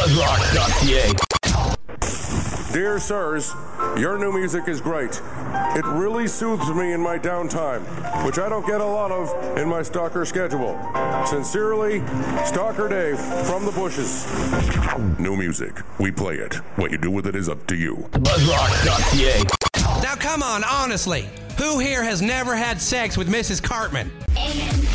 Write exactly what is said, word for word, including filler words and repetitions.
buzzrock dot c a. Dear sirs, your new music is great. It really soothes me in my downtime, which I don't get a lot of in my stalker schedule. Sincerely, Stalker Dave from the bushes. New music. We play it. What you do with it is up to you. buzzrock dot c a. Now come on, honestly. Who here has never had sex with Missus Cartman?